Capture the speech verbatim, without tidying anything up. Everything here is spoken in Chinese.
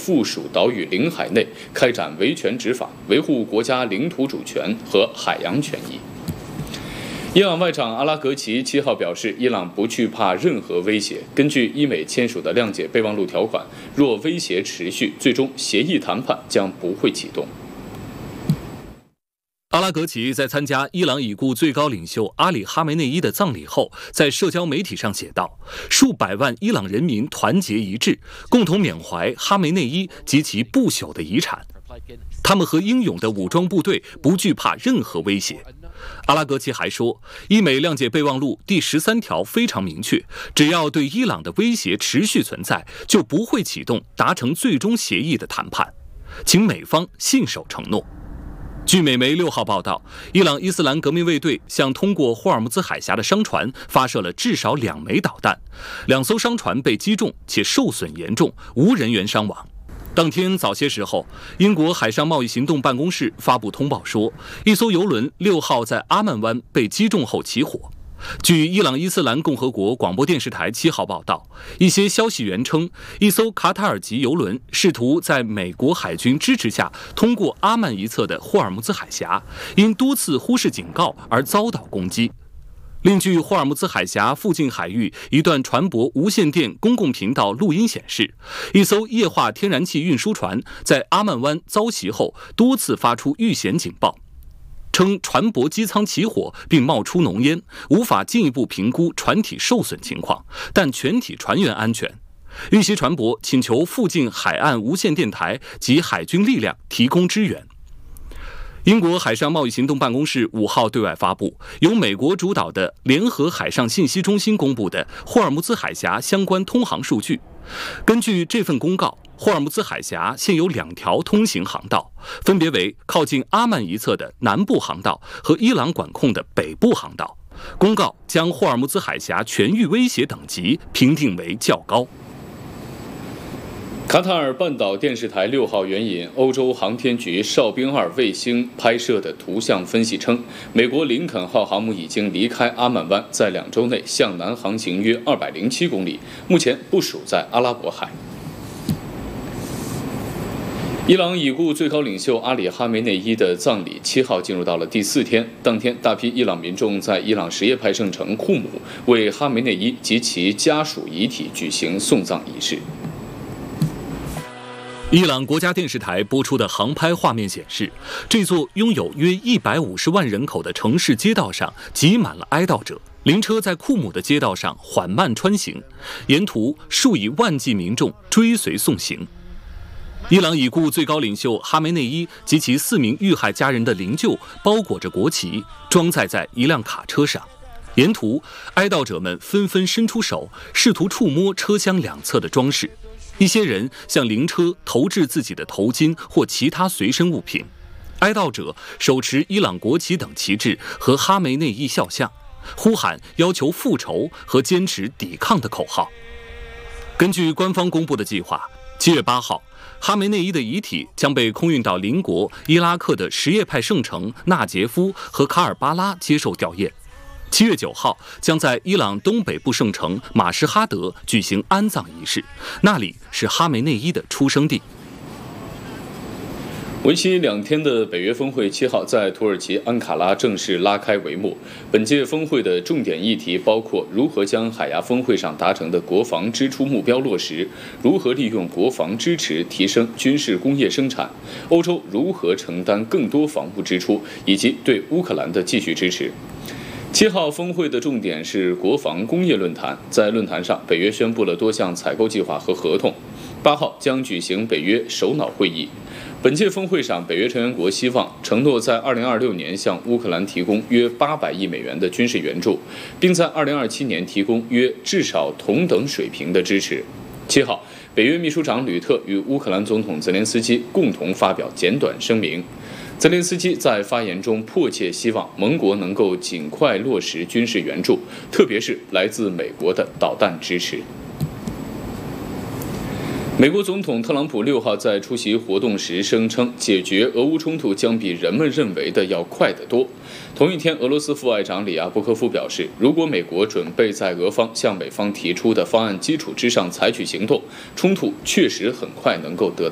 附属岛屿领海内开展维权执法，维护国家领土主权和海洋权益。伊朗外长阿拉格齐七号表示，伊朗不惧怕任何威胁。根据伊美签署的谅解备忘录条款，若威胁持续，最终协议谈判将不会启动。 阿拉格齐在参加伊朗已故最高领袖阿里·哈梅内伊的葬礼后，在社交媒体上写道：“数百万伊朗人民团结一致，共同缅怀哈梅内伊及其不朽的遗产。他们和英勇的武装部队不惧怕任何威胁。”阿拉格齐还说，伊美谅解备忘录第十三条非常明确，只要对伊朗的威胁持续存在，就不会启动达成最终协议的谈判，请美方信守承诺。据美媒六号报道，伊朗伊斯兰革命卫队向通过霍尔木兹海峡的商船发射了至少两枚导弹，两艘商船被击中且受损严重，无人员伤亡。当天早些时候，英国海上贸易行动办公室发布通报说，一艘油轮六号在阿曼湾被击中后起火。据伊朗伊斯兰共和国广播电视台七号报道，一些消息源称，一艘卡塔尔籍油轮试图在美国海军支持下通过阿曼一侧的霍尔木兹海峡，因多次忽视警告而遭到攻击。另据霍尔木兹海峡附近海域一段船舶无线电公共频道录音显示，一艘液化天然气运输船在阿曼湾遭袭后多次发出遇险警报，称船舶机舱起火并冒出浓烟，无法进一步评估船体受损情况，但全体船员安全。遇袭船舶请求附近海岸无线电台及海军力量提供支援。英国海上贸易行动办公室五号对外发布由美国主导的联合海上信息中心公布的霍尔木兹海峡相关通航数据。根据这份公告，霍尔木兹海峡现有两条通行航道，分别为靠近阿曼一侧的南部航道和伊朗管控的北部航道。公告将霍尔木兹海峡全域威胁等级评定为较高。 卡塔尔半岛电视台六号援引欧洲航天局哨兵二卫星拍摄的图像分析称，美国林肯号航母已经离开阿曼湾，在两周内向南航行约二百零七公里，目前部署在阿拉伯海。伊朗已故最高领袖阿里·哈梅内伊的葬礼七号进入到了第四天，当天大批伊朗民众在伊朗什叶派圣城库姆为哈梅内伊及其家属遗体举行送葬仪式。 伊朗国家电视台播出的航拍画面显示，这座拥有约一百五十万人口的城市街道上挤满了哀悼者，灵车在库姆的街道上缓慢穿行，沿途数以万计民众追随送行。伊朗已故最高领袖哈梅内伊及其四名遇害家人的灵柩包裹着国旗，装载在一辆卡车上。沿途，哀悼者们纷纷伸出手，试图触摸车厢两侧的装饰。一些人向灵车投掷自己的头巾或其他随身物品。哀悼者手持伊朗国旗等旗帜和哈梅内伊肖像，呼喊要求复仇和坚持抵抗的口号。根据官方公布的计划，七月八号，哈梅内伊的遗体将被空运到邻国伊拉克的什叶派圣城纳杰夫和卡尔巴拉接受吊唁。七月九号，将在伊朗东北部圣城马什哈德举行安葬仪式，那里是哈梅内伊的出生地。 为期两天的北约峰会七号在土耳其安卡拉正式拉开帷幕。本届峰会的重点议题包括如何将海牙峰会上达成的国防支出目标落实，如何利用国防支持提升军事工业生产，欧洲如何承担更多防务支出，以及对乌克兰的继续支持。七号峰会的重点是国防工业论坛，在论坛上，北约宣布了多项采购计划和合同。八号将举行北约首脑会议。本届峰会上，北约成员国希望承诺在二零二六年向乌克兰提供约八百亿美元的军事援助，并在二零二七年提供约至少同等水平的支持。七号，北约秘书长吕特与乌克兰总统泽连斯基共同发表简短声明。泽连斯基在发言中迫切希望盟国能够尽快落实军事援助，特别是来自美国的导弹支持。美国总统特朗普六号在出席活动时声称，解决俄乌冲突将比人们认为的要快得多。同一天，俄罗斯副外长里亚波科夫表示，如果美国准备在俄方向美方提出的方案基础之上采取行动，冲突确实很快能够得